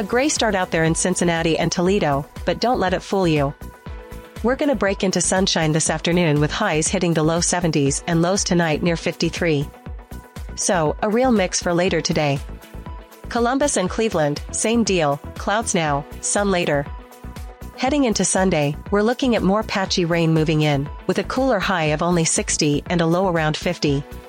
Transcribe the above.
A gray start out there in Cincinnati and Toledo, but don't let it fool you. We're gonna break into sunshine this afternoon with highs hitting the low 70s and lows tonight near 53. So, a real mix for later today. Columbus and Cleveland, same deal, clouds now, sun later. Heading into Sunday, we're looking at more patchy rain moving in, with a cooler high of only 60 and a low around 50.